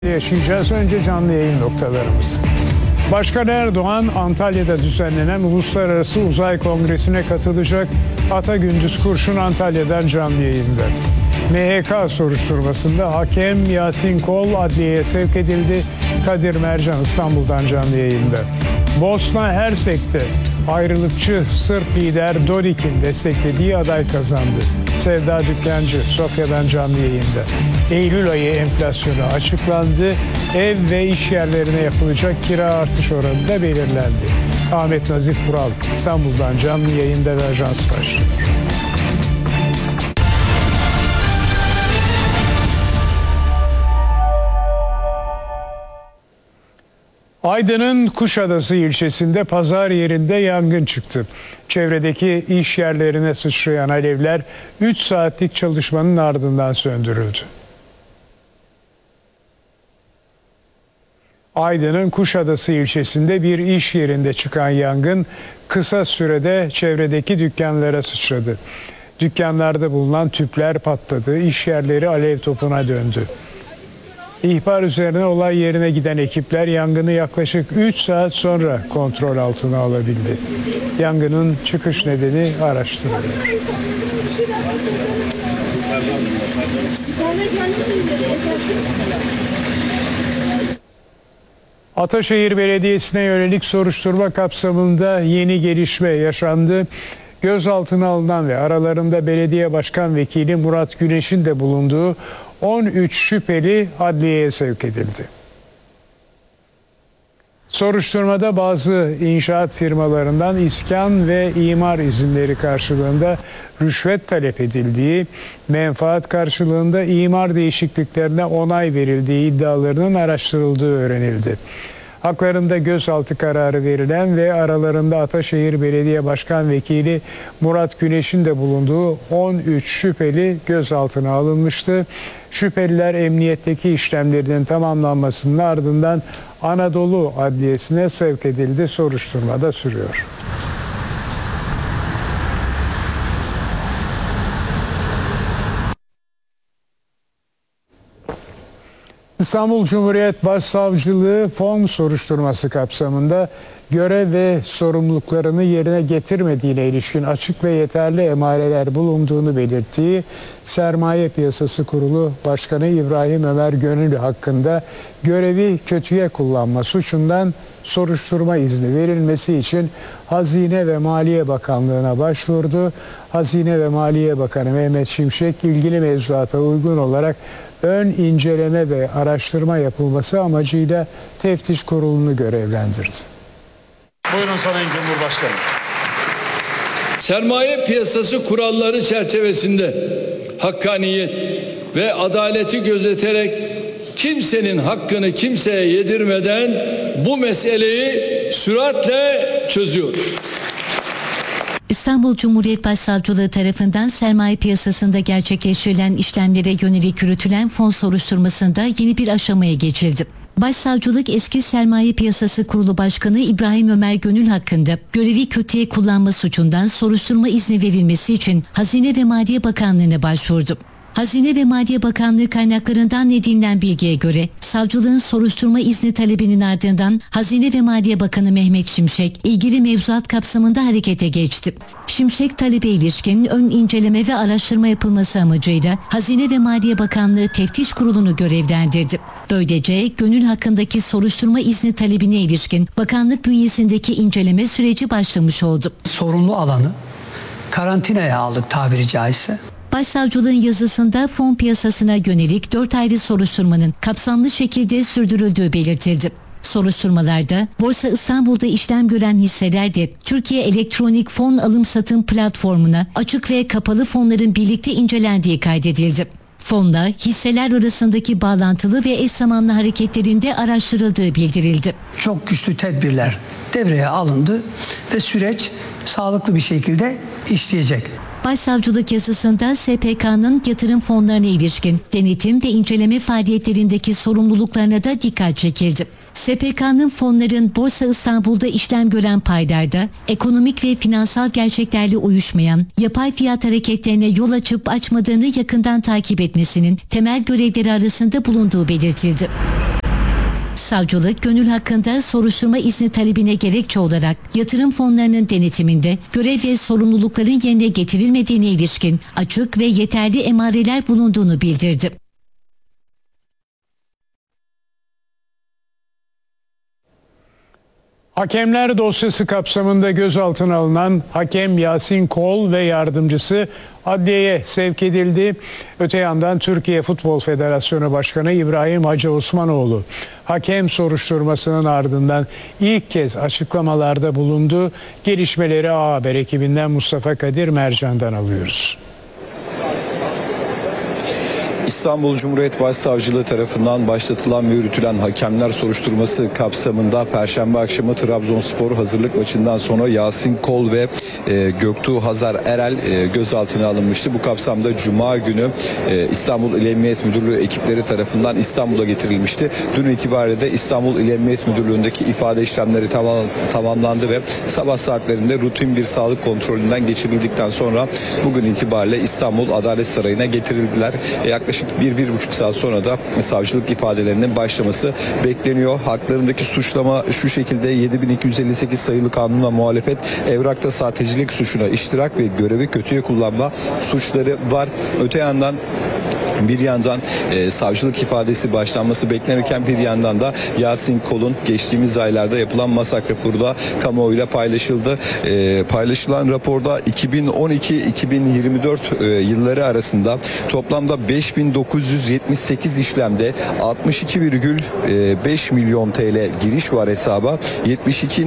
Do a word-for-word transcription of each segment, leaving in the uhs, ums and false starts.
Yaşayacağız. Önce canlı yayın noktalarımız. Başkan Erdoğan, Antalya'da düzenlenen Uluslararası Uzay Kongresi'ne katılacak. Ata Gündüz Kurşun Antalya'dan canlı yayında. M H K soruşturmasında hakem Yasin Kol adliyeye sevk edildi. Kadir Mercan İstanbul'dan canlı yayında. Bosna Hersek'te ayrılıkçı Sırp lider Dodik'in desteklediği aday kazandı. Sevda Dükkancı Sofya'dan canlı yayında. Eylül ayı enflasyonu açıklandı. Ev ve iş yerlerine yapılacak kira artış oranı da belirlendi. Ahmet Nazif Vural İstanbul'dan canlı yayında ve ajans başlıyor. Aydın'ın Kuşadası ilçesinde pazar yerinde yangın çıktı. Çevredeki iş yerlerine sıçrayan alevler üç saatlik çalışmanın ardından söndürüldü. Aydın'ın Kuşadası ilçesinde bir iş yerinde çıkan yangın kısa sürede çevredeki dükkanlara sıçradı. Dükkanlarda bulunan tüpler patladı, iş yerleri alev topuna döndü. İhbar üzerine olay yerine giden ekipler yangını yaklaşık üç saat sonra kontrol altına alabildi. Yangının çıkış nedeni araştırılıyor. Ataşehir Belediyesi'ne yönelik soruşturma kapsamında yeni gelişme yaşandı. Gözaltına alınan ve aralarında belediye başkan vekili Murat Güneş'in de bulunduğu on üç şüpheli adliyeye sevk edildi. Soruşturmada bazı inşaat firmalarından iskan ve imar izinleri karşılığında rüşvet talep edildiği, menfaat karşılığında imar değişikliklerine onay verildiği iddialarının araştırıldığı öğrenildi. Haklarında gözaltı kararı verilen ve aralarında Ataşehir Belediye Başkan Vekili Murat Güneş'in de bulunduğu on üç şüpheli gözaltına alınmıştı. Şüpheliler emniyetteki işlemlerinin tamamlanmasının ardından Anadolu Adliyesi'ne sevk edildi. Soruşturma da sürüyor. İstanbul Cumhuriyet Başsavcılığı fon soruşturması kapsamında görev ve sorumluluklarını yerine getirmediğine ilişkin açık ve yeterli emareler bulunduğunu belirttiği Sermaye Piyasası Kurulu Başkanı İbrahim Ömer Gönül hakkında görevi kötüye kullanma suçundan soruşturma izni verilmesi için Hazine ve Maliye Bakanlığı'na başvurdu. Hazine ve Maliye Bakanı Mehmet Şimşek ilgili mevzuata uygun olarak ön inceleme ve araştırma yapılması amacıyla teftiş kurulunu görevlendirdi. Buyurun Sayın Cumhurbaşkanım. Sermaye piyasası kuralları çerçevesinde hakkaniyet ve adaleti gözeterek kimsenin hakkını kimseye yedirmeden bu meseleyi süratle çözüyoruz. İstanbul Cumhuriyet Başsavcılığı tarafından sermaye piyasasında gerçekleştirilen işlemlere yönelik yürütülen fon soruşturmasında yeni bir aşamaya geçildi. Başsavcılık Eski Sermaye Piyasası Kurulu Başkanı İbrahim Ömer Gönül hakkında görevi kötüye kullanma suçundan soruşturma izni verilmesi için Hazine ve Maliye Bakanlığı'na başvurdu. Hazine ve Maliye Bakanlığı kaynaklarından edinilen bilgiye göre savcılığın soruşturma izni talebinin ardından Hazine ve Maliye Bakanı Mehmet Şimşek ilgili mevzuat kapsamında harekete geçti. Şimşek talebe ilişkin ön inceleme ve araştırma yapılması amacıyla Hazine ve Maliye Bakanlığı Teftiş Kurulu'nu görevlendirdi. Böylece Gönül hakkındaki soruşturma izni talebine ilişkin bakanlık bünyesindeki inceleme süreci başlamış oldu. Sorumlu alanı karantinaya aldık tabiri caizse. Başsavcılığın yazısında fon piyasasına yönelik dört ayrı soruşturmanın kapsamlı şekilde sürdürüldüğü belirtildi. Soruşturmalarda Borsa İstanbul'da işlem gören hisseler de Türkiye Elektronik Fon Alım Satım Platformu'na açık ve kapalı fonların birlikte incelendiği kaydedildi. Fonla hisseler arasındaki bağlantılı ve eş zamanlı hareketlerinde araştırıldığı bildirildi. Çok güçlü tedbirler devreye alındı ve süreç sağlıklı bir şekilde işleyecek. Başsavcılık yazısında S P K'nın yatırım fonlarına ilişkin denetim ve inceleme faaliyetlerindeki sorumluluklarına da dikkat çekildi. S P K'nın fonların Borsa İstanbul'da işlem gören paylarda ekonomik ve finansal gerçeklerle uyuşmayan yapay fiyat hareketlerine yol açıp açmadığını yakından takip etmesinin temel görevleri arasında bulunduğu belirtildi. Savcılık, gönül hakkında soruşturma izni talebine gerekçe olarak yatırım fonlarının denetiminde görev ve sorumlulukların yerine getirilmediğine ilişkin açık ve yeterli emareler bulunduğunu bildirdi. Hakemler dosyası kapsamında gözaltına alınan hakem Yasin Kol ve yardımcısı adliyeye sevk edildi. Öte yandan Türkiye Futbol Federasyonu Başkanı İbrahim Hacı Osmanoğlu hakem soruşturmasının ardından ilk kez açıklamalarda bulundu. Gelişmeleri A Haber ekibinden Mustafa Kadir Mercan'dan alıyoruz. İstanbul Cumhuriyet Başsavcılığı tarafından başlatılan ve yürütülen hakemler soruşturması kapsamında Perşembe akşamı Trabzonspor hazırlık maçından sonra Yasin Kol ve e, Göktuğ Hazar Erel e, gözaltına alınmıştı. Bu kapsamda Cuma günü e, İstanbul İl Emniyet Müdürlüğü ekipleri tarafından İstanbul'a getirilmişti. Dün itibariyle de İstanbul İl Emniyet Müdürlüğü'ndeki ifade işlemleri tamam, tamamlandı ve sabah saatlerinde rutin bir sağlık kontrolünden geçirildikten sonra bugün itibariyle İstanbul Adalet Sarayı'na getirildiler. E, yaklaşık bir, bir buçuk saat sonra da savcılık ifadelerinin başlaması bekleniyor. Haklarındaki suçlama şu şekilde: yedi bin iki yüz elli sekiz sayılı kanuna muhalefet, evrakta sahtecilik suçuna iştirak ve görevi kötüye kullanma suçları var. Öte yandan bir yandan e, savcılık ifadesi başlanması beklenirken bir yandan da Yasin Kol'un geçtiğimiz aylarda yapılan masak raporu da kamuoyuyla paylaşıldı. E, paylaşılan raporda iki bin on iki iki bin yirmi dört e, yılları arasında toplamda beş bin dokuz yüz yetmiş sekiz işlemde altmış iki virgül beş milyon T L giriş var hesaba. yetmiş iki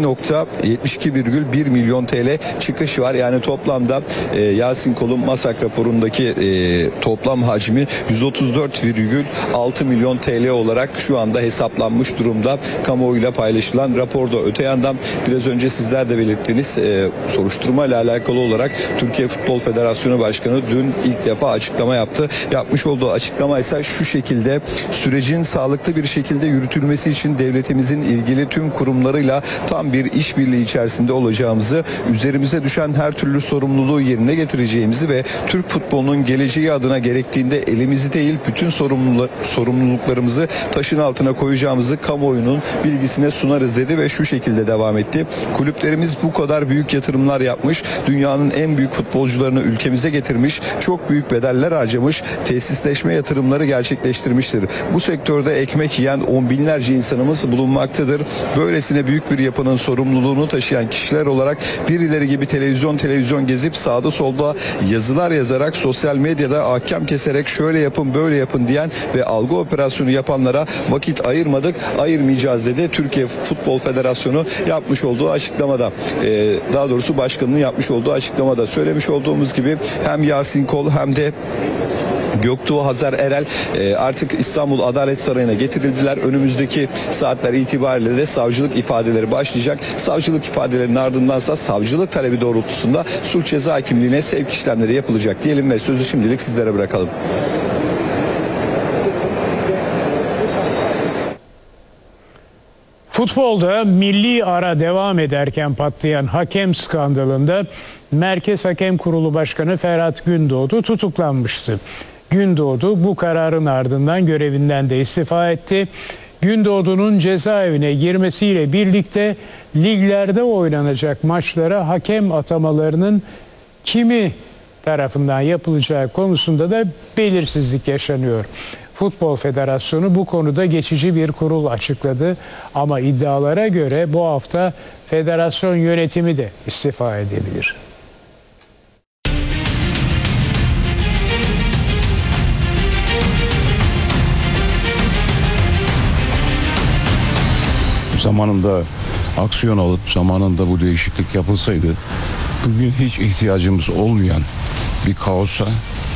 virgül bir milyon T L çıkış var. Yani toplamda e, Yasin Kol'un masak raporundaki e, toplam hacmi yüz otuz dört virgül altı milyon T L olarak şu anda hesaplanmış durumda kamuoyuyla paylaşılan raporda. Öte yandan biraz önce sizler de belirttiğiniz e, soruşturma ile alakalı olarak Türkiye Futbol Federasyonu Başkanı dün ilk defa açıklama yaptı. Yapmış olduğu açıklama ise şu şekilde: sürecin sağlıklı bir şekilde yürütülmesi için devletimizin ilgili tüm kurumlarıyla tam bir işbirliği içerisinde olacağımızı, üzerimize düşen her türlü sorumluluğu yerine getireceğimizi ve Türk futbolunun geleceği adına gerektiğinde elimizi değil bütün sorumluluk, sorumluluklarımızı taşın altına koyacağımızı kamuoyunun bilgisine sunarız dedi ve şu şekilde devam etti: kulüplerimiz bu kadar büyük yatırımlar yapmış, dünyanın en büyük futbolcularını ülkemize getirmiş, çok büyük bedeller harcamış, tesisleşme yatırımları gerçekleştirmiştir. Bu sektörde ekmek yiyen on binlerce insanımız bulunmaktadır. Böylesine büyük bir yapının sorumluluğunu taşıyan kişiler olarak birileri gibi televizyon televizyon gezip sağda solda yazılar yazarak sosyal medyada ahkam keserek şöyle yapın böyle yapın diyen ve algı operasyonu yapanlara vakit ayırmadık, ayırmayacağız dedi Türkiye Futbol Federasyonu yapmış olduğu açıklamada. Ee, daha doğrusu başkanının yapmış olduğu açıklamada söylemiş olduğumuz gibi hem Yasin Kol hem de Göktuğ Hazar Erel e, artık İstanbul Adalet Sarayı'na getirildiler. Önümüzdeki saatler itibariyle de savcılık ifadeleri başlayacak. Savcılık ifadelerinin ardındansa savcılık talebi doğrultusunda suç ceza hakimliğine sevk işlemleri yapılacak diyelim ve sözü şimdilik sizlere bırakalım. Futbolda milli ara devam ederken patlayan hakem skandalında Merkez Hakem Kurulu Başkanı Ferhat Gündoğdu tutuklanmıştı. Gündoğdu bu kararın ardından görevinden de istifa etti. Gündoğdu'nun cezaevine girmesiyle birlikte liglerde oynanacak maçlara hakem atamalarının kimi tarafından yapılacağı konusunda da belirsizlik yaşanıyor. Futbol Federasyonu bu konuda geçici bir kurul açıkladı ama iddialara göre bu hafta federasyon yönetimi de istifa edebilir. Zamanında aksiyon alıp zamanında bu değişiklik yapılsaydı bugün hiç ihtiyacımız olmayan bir kaosa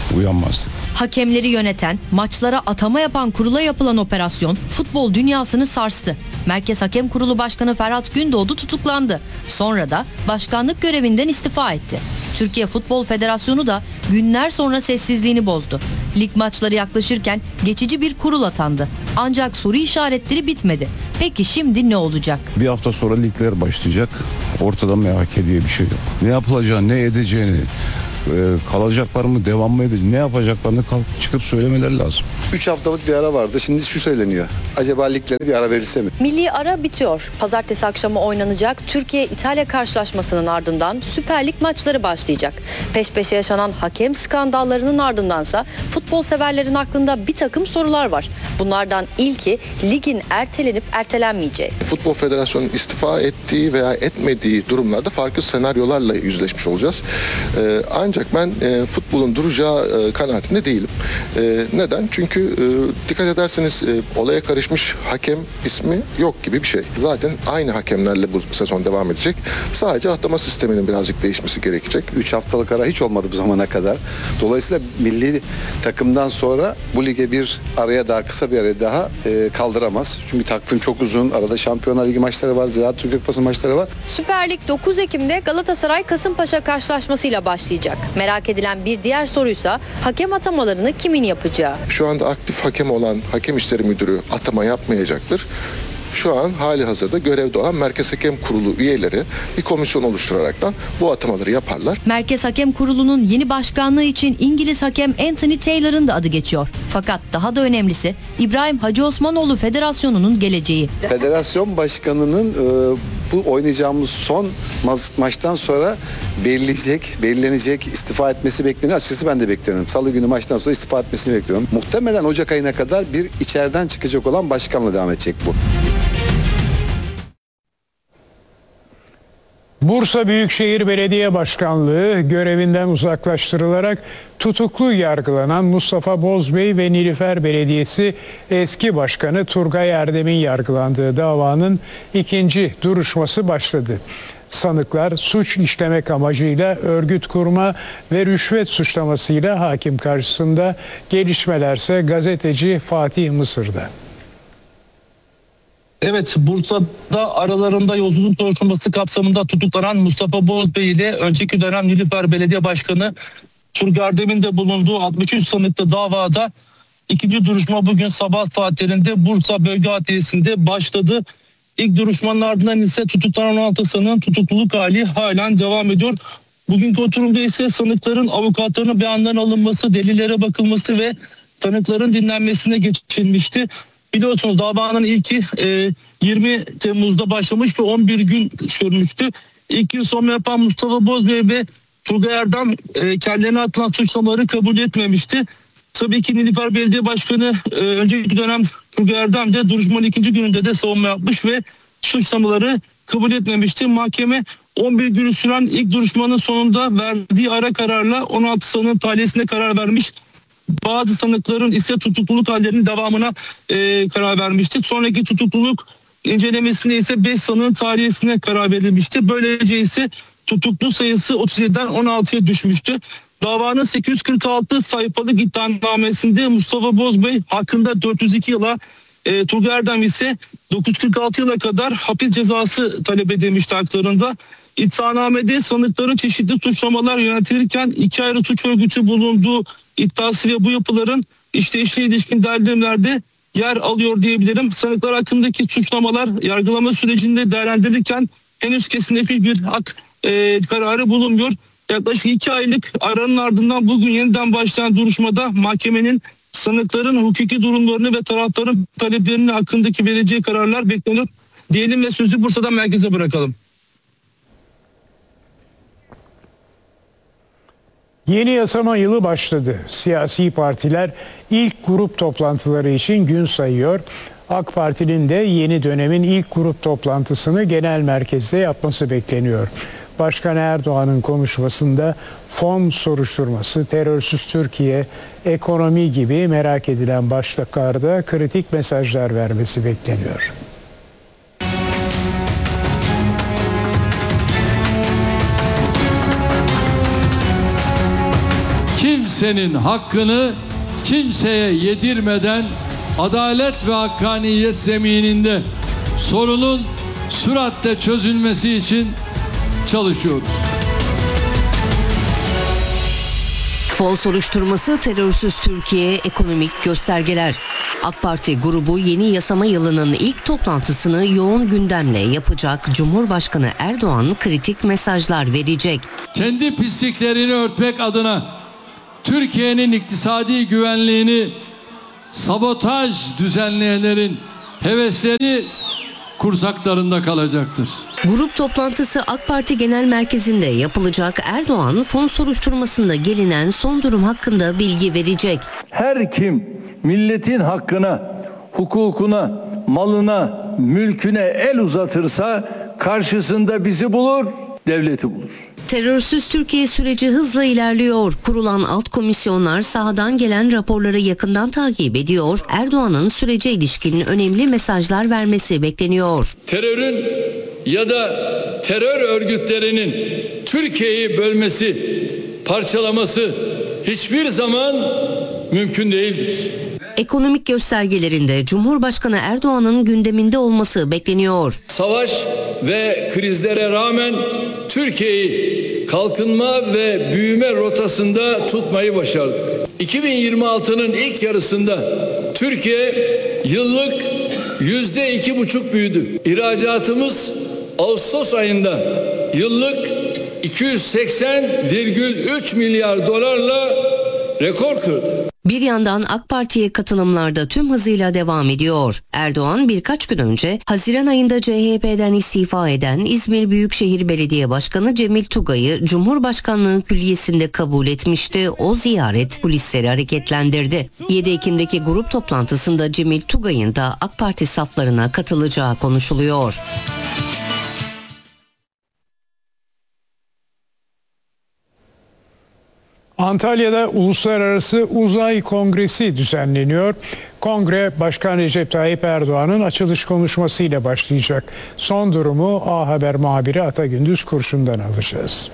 uyanmazdık. Hakemleri yöneten, maçlara atama yapan kurula yapılan operasyon futbol dünyasını sarstı. Merkez Hakem Kurulu Başkanı Ferhat Gündoğdu tutuklandı. Sonra da başkanlık görevinden istifa etti. Türkiye Futbol Federasyonu da günler sonra sessizliğini bozdu. Lig maçları yaklaşırken geçici bir kurul atandı. Ancak soru işaretleri bitmedi. Peki şimdi ne olacak? Bir hafta sonra ligler başlayacak. Ortada M H K diye bir şey yok. Ne yapılacağını, ne edeceğini, e, kalacaklar mı, devam mı edecek, ne yapacaklarını kalkıp çıkıp söylemeleri lazım. üç haftalık bir ara vardı. Şimdi şu söyleniyor. Acaba liglere bir ara verilse mi? Milli ara bitiyor. Pazartesi akşamı oynanacak Türkiye-İtalya karşılaşmasının ardından Süper Lig maçları başlayacak. Peş peşe yaşanan hakem skandallarının ardındansa futbol severlerin aklında bir takım sorular var. Bunlardan ilki ligin ertelenip ertelenmeyeceği. Futbol Federasyonu'nun istifa ettiği veya etmediği durumlarda farklı senaryolarla yüzleşmiş olacağız. Ee, ancak ben e, futbolun duracağı e, kanaatinde değilim. E, neden? Çünkü e, dikkat ederseniz e, olaya karışmış hakem ismi yok gibi bir şey. Zaten aynı hakemlerle bu sezon devam edecek. Sadece atama sisteminin birazcık değişmesi gerekecek. üç haftalık ara hiç olmadı bu zamana kadar. Dolayısıyla milli takımdan sonra bu lige bir araya daha kısa bir araya daha e, kaldıramaz. Çünkü takvim çok uzun. Arada Şampiyonlar Ligi maçları var. Ziraat Türkiye Kupası maçları var. Süper Lig dokuz Ekim'de Galatasaray-Kasımpaşa karşılaşmasıyla başlayacak. Merak edilen bir diğer soruysa hakem atamalarını kimin yapacağı? Şu anda aktif hakem olan Hakem İşleri Müdürü atama yapmayacaktır. Şu an hali hazırda görevde olan Merkez Hakem Kurulu üyeleri bir komisyon oluşturaraktan bu atamaları yaparlar. Merkez Hakem Kurulu'nun yeni başkanlığı için İngiliz hakem Anthony Taylor'ın da adı geçiyor. Fakat daha da önemlisi İbrahim Hacı Osmanoğlu Federasyonu'nun geleceği. Federasyon başkanının e, bu oynayacağımız son ma- maçtan sonra belirleyecek, belirlenecek, istifa etmesi bekleniyor. Açıkçası ben de bekliyorum. Salı günü maçtan sonra istifa etmesini bekliyorum. Muhtemelen Ocak ayına kadar bir içeriden çıkacak olan başkanla devam edecek bu. Bursa Büyükşehir Belediye Başkanlığı görevinden uzaklaştırılarak tutuklu yargılanan Mustafa Bozbey ve Nilüfer Belediyesi eski başkanı Turgay Erdem'in yargılandığı davanın ikinci duruşması başladı. Sanıklar suç işlemek amacıyla örgüt kurma ve rüşvet suçlamasıyla hakim karşısında, gelişmelerse gazeteci Fatih Mısır'da. Evet, Bursa'da aralarında yolsuzluk soruşturması kapsamında tutuklanan Mustafa Bozbey ile önceki dönem Nilüfer Belediye Başkanı Turgay Erdem'in de bulunduğu altmış üç sanıklı davada ikinci duruşma bugün sabah saatlerinde Bursa Bölge Adliyesi'nde başladı. İlk duruşmanın ardından ise tutuklanan on altı sanığın tutukluluk hali halen devam ediyor. Bugünkü oturumda ise sanıkların avukatlarının beyanlarının alınması, delillere bakılması ve tanıkların dinlenmesine geçilmişti. Biliyorsunuz davanın ilki e, yirmi Temmuz'da başlamış ve on bir gün sürmüştü. İlk yıl sonuna yapan Mustafa Bozbey ve Turgay Erdem e, kendilerine atılan suçlamaları kabul etmemişti. Tabii ki Nilüfer Belediye Başkanı e, önceki dönem Turgay Erdem de duruşmanın ikinci gününde de savunma yapmış ve suçlamaları kabul etmemişti. Mahkeme on bir gün süren ilk duruşmanın sonunda verdiği ara kararla on altı sanığın tahliyesine karar vermiş. Bazı sanıkların ise tutukluluk hallerinin devamına e, karar vermişti. Sonraki tutukluluk incelemesine ise beş sanığın tahliyesine karar verilmişti. Böylece ise tutuklu sayısı otuz yediden on altıya düşmüştü. Davanın sekiz yüz kırk altı sayfalık iddianamesinde Mustafa Bozbey hakkında dört yüz iki yıla, e, Turgay Erdem ise dokuz yüz kırk altı yıla kadar hapis cezası talep edilmişti haklarında. İddianamede sanıkların çeşitli suçlamalar yönetilirken iki ayrı suç örgütü bulunduğu iddiası ve bu yapıların işleyişine ilişkin delillerinde yer alıyor diyebilirim. Sanıklar hakkındaki suçlamalar yargılama sürecinde değerlendirilirken henüz kesinlikle bir hak e, kararı bulunmuyor. Yaklaşık iki aylık aranın ardından bugün yeniden başlayan duruşmada mahkemenin sanıkların hukuki durumlarını ve tarafların taleplerini hakkındaki vereceği kararlar bekleniyor. Diyelim ve sözü Bursa'dan merkeze bırakalım. Yeni yasama yılı başladı. Siyasi partiler ilk grup toplantıları için gün sayıyor. AK Parti'nin de yeni dönemin ilk grup toplantısını genel merkezde yapması bekleniyor. Başkan Erdoğan'ın konuşmasında fon soruşturması, terörsüz Türkiye, ekonomi gibi merak edilen başlıklarda kritik mesajlar vermesi bekleniyor. Kimse kimsenin hakkını kimseye yedirmeden adalet ve hakkaniyet zemininde sorunun süratle çözülmesi için çalışıyoruz. Fon soruşturması, terörsüz Türkiye, ekonomik göstergeler. AK Parti grubu yeni yasama yılının ilk toplantısını yoğun gündemle yapacak. Cumhurbaşkanı Erdoğan kritik mesajlar verecek. Kendi pisliklerini örtmek adına Türkiye'nin iktisadi güvenliğini sabotaj düzenleyenlerin hevesleri kursaklarında kalacaktır. Grup toplantısı AK Parti Genel Merkezi'nde yapılacak. Erdoğan fon soruşturmasında gelinen son durum hakkında bilgi verecek. Her kim milletin hakkına, hukukuna, malına, mülküne el uzatırsa karşısında bizi bulur, devleti bulur. Terörsüz Türkiye süreci hızla ilerliyor. Kurulan alt komisyonlar sahadan gelen raporları yakından takip ediyor. Erdoğan'ın sürece ilişkin önemli mesajlar vermesi bekleniyor. Terörün ya da terör örgütlerinin Türkiye'yi bölmesi, parçalaması hiçbir zaman mümkün değildir. Ekonomik göstergelerinde Cumhurbaşkanı Erdoğan'ın gündeminde olması bekleniyor. Savaş ve krizlere rağmen Türkiye'yi kalkınma ve büyüme rotasında tutmayı başardık. iki bin yirmi altının ilk yarısında Türkiye yıllık yüzde iki buçuk büyüdü. İhracatımız Ağustos ayında yıllık iki yüz seksen virgül üç milyar dolarla rekor kırdı. Bir yandan AK Parti'ye katılımlarda tüm hızıyla devam ediyor. Erdoğan birkaç gün önce Haziran ayında C H P'den istifa eden İzmir Büyükşehir Belediye Başkanı Cemil Tugay'ı Cumhurbaşkanlığı Külliyesi'nde kabul etmişti. O ziyaret kulisleri hareketlendirdi. yedi Ekim'deki grup toplantısında Cemil Tugay'ın da AK Parti saflarına katılacağı konuşuluyor. Antalya'da Uluslararası Uzay Kongresi düzenleniyor. Kongre Başkan Recep Tayyip Erdoğan'ın açılış konuşmasıyla başlayacak. Son durumu A Haber muhabiri Ata Gündüz Kurşun'dan alacağız.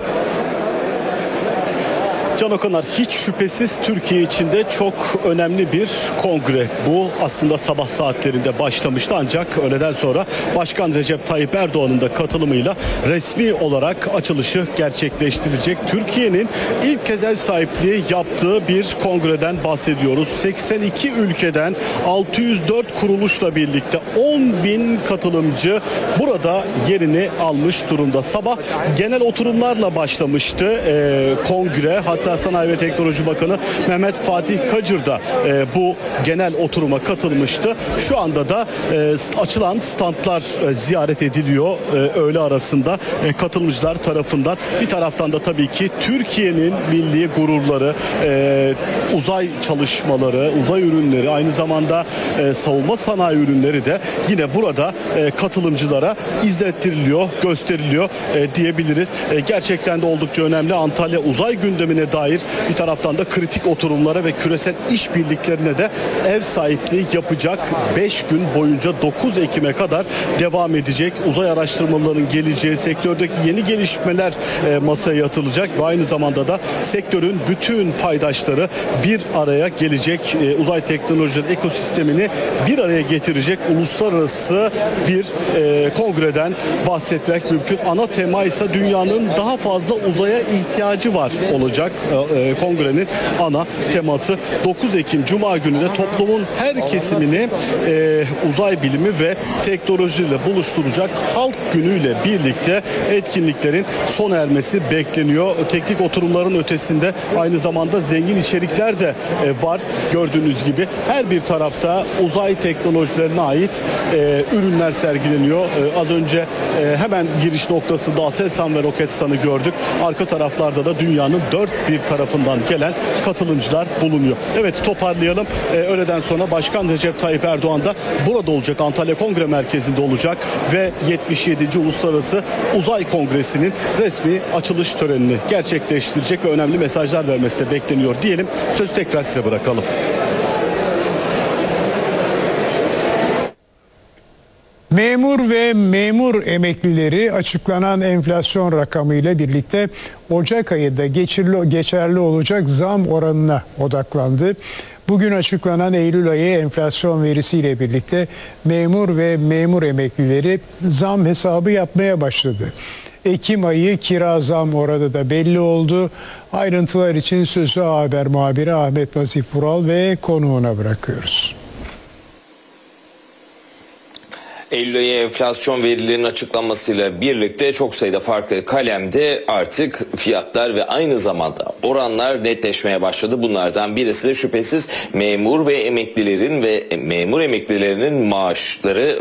Can Okanar, hiç şüphesiz Türkiye içinde çok önemli bir kongre. Bu aslında sabah saatlerinde başlamıştı ancak öğleden sonra Başkan Recep Tayyip Erdoğan'ın da katılımıyla resmi olarak açılışı gerçekleştirecek. Türkiye'nin ilk kez ev sahipliği yaptığı bir kongreden bahsediyoruz. seksen iki ülkeden altı yüz dört kuruluşla birlikte on bin katılımcı burada yerini almış durumda. Sabah genel oturumlarla başlamıştı e, kongre. Hatta Sanayi ve Teknoloji Bakanı Mehmet Fatih Kacır da e, bu genel oturuma katılmıştı. Şu anda da e, açılan standlar e, ziyaret ediliyor e, öğle arasında e, katılımcılar tarafından. Bir taraftan da tabii ki Türkiye'nin milli gururları, e, uzay çalışmaları, uzay ürünleri, aynı zamanda e, savunma sanayi ürünleri de yine burada e, katılımcılara izlettiriliyor, gösteriliyor e, diyebiliriz. E, gerçekten de oldukça önemli. Antalya uzay gündemine dair bir taraftan da kritik oturumlara ve küresel işbirliklerine de ev sahipliği yapacak. beş gün boyunca dokuz Ekim'e kadar devam edecek. Uzay araştırmalarının geleceği, sektördeki yeni gelişmeler e, masaya yatılacak ve aynı zamanda da sektörün bütün paydaşları bir araya gelecek. E, uzay teknolojileri ekosistemini bir araya getirecek uluslararası bir e, kongreden bahsetmek mümkün. Ana tema ise dünyanın daha fazla uzaya ihtiyacı var olacak. E, kongrenin ana teması dokuz Ekim Cuma günü de toplumun her kesimini e, uzay bilimi ve teknolojiyle buluşturacak halk günüyle birlikte etkinliklerin sona ermesi bekleniyor. Teknik oturumların ötesinde aynı zamanda zengin içerikler de e, var. Gördüğünüz gibi her bir tarafta uzay teknolojilerine ait e, ürünler sergileniyor. E, az önce e, hemen giriş noktasında Aselsan ve Roketsan'ı gördük. Arka taraflarda da dünyanın dört bir tarafından gelen katılımcılar bulunuyor. Evet, toparlayalım. Ee, öğleden sonra Başkan Recep Tayyip Erdoğan da burada olacak. Antalya Kongre Merkezi'nde olacak ve yetmiş yedinci Uluslararası Uzay Kongresi'nin resmi açılış törenini gerçekleştirecek ve önemli mesajlar vermesi de bekleniyor diyelim. Sözü tekrar size bırakalım. Memur ve memur emeklileri açıklanan enflasyon rakamıyla birlikte Ocak ayında geçerli, geçerli olacak zam oranına odaklandı. Bugün açıklanan Eylül ayı enflasyon verisiyle birlikte memur ve memur emeklileri zam hesabı yapmaya başladı. Ekim ayı kira zam oranı da belli oldu. Ayrıntılar için sözü A Haber muhabiri Ahmet Nazif Vural ve konuğuna bırakıyoruz. Eylül ayı enflasyon verilerinin açıklanmasıyla birlikte çok sayıda farklı kalemde artık fiyatlar ve aynı zamanda oranlar netleşmeye başladı. Bunlardan birisi de şüphesiz memur ve emeklilerin ve memur emeklilerinin maaşları